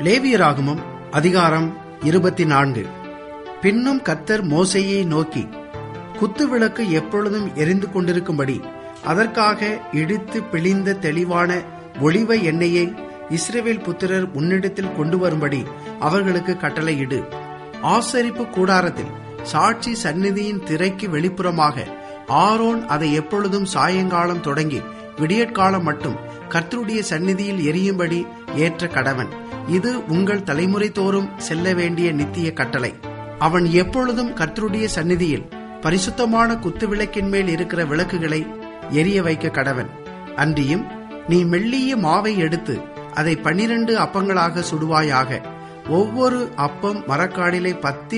லேவியராகமம் அதிகாரம் 24. பின்னும் கர்த்தர் மோசேயை நோக்கி, குத்துவிளக்கு எப்பொழுதும் எரிந்து கொண்டிருக்கும்படி அதற்காக இடித்து பிழிந்த தெளிவான ஒலிவ எண்ணெயை இஸ்ரவேல் புத்திரர் உன்னிடத்தில் கொண்டு வரும்படி அவர்களுக்கு கட்டளையிடு. ஆசரிப்பு கூடாரத்தில் சாட்சி சந்நிதியின் திரைக்கு வெளிப்புறமாக ஆரோன் அதை எப்பொழுதும் சாயங்காலம் தொடங்கி விடியற்காலம் மட்டும் கர்த்தருடைய சந்நிதியில் எரியும்படி ஏற்ற கடவன். இது உங்கள் தலைமுறை தோறும் செல்ல வேண்டிய நித்திய கட்டளை. அவன் எப்பொழுதும் கர்த்தருடைய சந்நிதியில் பரிசுத்தமான குத்துவிளக்கின் மேல் இருக்கிற விளக்குகளை எரிய வைக்க கடவன். அன்றியும் நீ மெல்லிய மாவை எடுத்து அதை 12 அப்பங்களாக சுடுவாயாக. ஒவ்வொரு அப்பம் மரக்காடிலே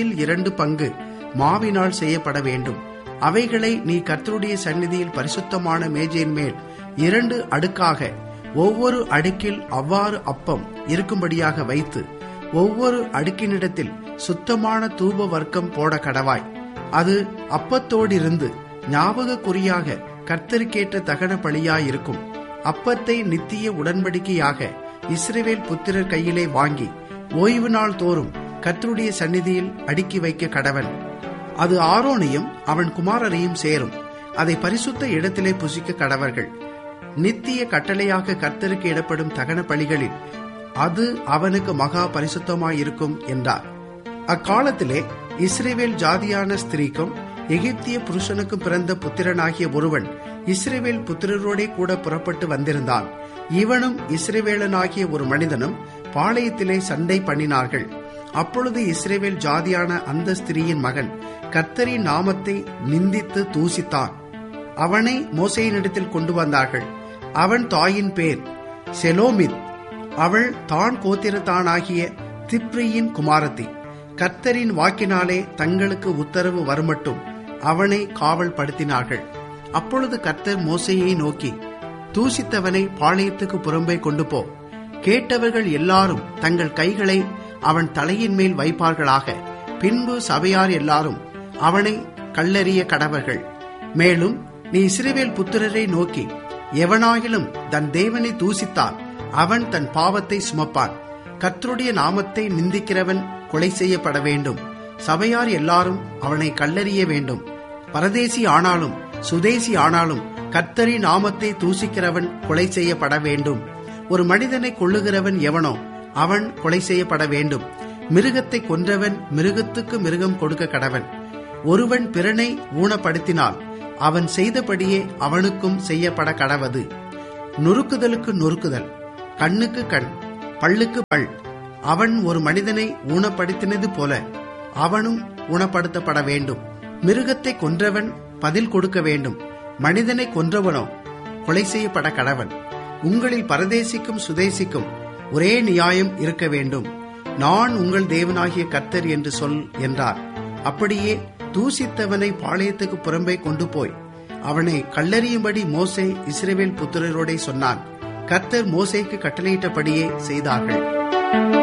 10 பங்கு மாவினால் செய்யப்பட வேண்டும். அவைகளை நீ கர்த்தருடைய சந்நிதியில் பரிசுத்தமான மேஜையின் மேல் 2 அடுக்காக ஒவ்வொரு அடுக்கில் அவ்வாறு அப்பம் இருக்கும்படியாக வைத்து ஒவ்வொரு அடுக்கினிடத்தில் சுத்தமான தூப வர்க்கம் போட கடவாய். அது அப்பத்தோடிருந்து ஞாபக குறியாக கர்த்தருக்கேற்ற தகன பலியாயிருக்கும். அப்பத்தை நித்திய உடன்படிக்கையாக இஸ்ரவேல் புத்திரர் கையிலே வாங்கி ஓய்வு நாள் தோறும் கர்த்தருடைய சந்நிதியில் அடுக்கி வைக்க கடவன். அது ஆரோனையும் அவன் குமாரரையும் சேரும். அதை பரிசுத்த இடத்திலே புசிக்க கடவர்கள். நித்திய கட்டளையாக கர்த்தருக்கு இடப்படும் தகன பலிகளில் அது அவனுக்கு மகா பரிசுத்தமாயிருக்கும் என்றார். அக்காலத்திலே இஸ்ரவேல் ஜாதியான ஸ்திரீக்கும் எகிப்திய புருஷனுக்கும் பிறந்த புத்திரனாகிய ஒருவன் இஸ்ரவேல் புத்திரரோடே கூட புறப்பட்டு வந்திருந்தான். இவனும் இஸ்ரவேலனாகிய ஒரு மனிதனும் பாளையத்திலே சண்டை பண்ணினார்கள். அப்பொழுது இஸ்ரவேல் ஜாதியான அந்த ஸ்திரீயின் மகன் கர்த்தரின் நாமத்தை நிந்தித்து தூசித்தான். அவனை மோசேயினிடத்தில் கொண்டு வந்தார்கள். அவன் தாயின் பேர் செலோமித். அவள் தான் கோத்திரத்தானாகிய திப்ரியின் குமாரத்தி. கர்த்தரின் வாக்கினாலே தங்களுக்கு உத்தரவு வருமட்டும் அவனை காவல் படுத்தினார்கள். அப்பொழுது கர்த்தர் மோசேயை நோக்கி, தூசித்தவனை பாளையத்துக்கு புறம்பே கொண்டு போ. கேட்டவர்கள் எல்லாரும் தங்கள் கைகளை அவன் தலையின் மேல் வைப்பார்களாக. பின்பு சபையார் எல்லாரும் அவனை கல்லெறிய கடவர்கள். மேலும் நீ இஸ்ரவேல் புத்திரரை நோக்கி, எவனாகிலும் தன் தேவனை தூசித்தால் அவன் தன் பாவத்தை சுமப்பான். கர்த்தருடைய நாமத்தை நிந்திக்கிறவன் கொலை செய்யப்பட வேண்டும். சபையார் எல்லாரும் அவனை கல்லெறிய வேண்டும். பரதேசி ஆனாலும் சுதேசி ஆனாலும் கர்த்தரின் நாமத்தை தூசிக்கிறவன் கொலை செய்யப்பட வேண்டும். ஒரு மனிதனை கொல்லுகிறவன் எவனோ அவன் கொலை செய்யப்பட வேண்டும். மிருகத்தை கொன்றவன் மிருகத்துக்கு மிருகம் கொடுக்க கடவன். ஒருவன் பிறனை ஊனப்படுத்தினால் அவன் செய்தபடியே அவனுக்கும் செய்யப்பட கடவது. நொறுக்குதலுக்கு நொறுக்குதல், கண்ணுக்கு கண், பல்லுக்கு பல். அவன் ஒரு மனிதனை ஊனப்படுத்தினது போல அவனும் ஊனப்படுத்தப்பட வேண்டும். மிருகத்தை கொன்றவன் பதில் கொடுக்க வேண்டும். மனிதனை கொன்றவனோ கொலை செய்யப்பட கடவன். உங்களில் பரதேசிக்கும் சுதேசிக்கும் ஒரே நியாயம் இருக்க வேண்டும். நான் உங்கள் தேவனாகிய கர்த்தர் என்று சொல் என்றார். அப்படியே தூசித்தவனை பாளையத்துக்கு புறம்பே கொண்டு போய் அவனை கல்லெறியும்படி மோசே இஸ்ரவேல் புத்திரரோடே சொன்னான். கர்த்தர் மோசேக்கு கட்டளையிட்டபடியே செய்தார்கள்.